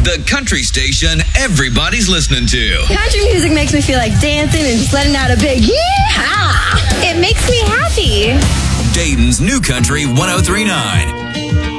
The country station everybody's listening to. Country music makes me feel like dancing and just letting out a big yee-haw. It makes me happy. Dayton's New Country 103.9.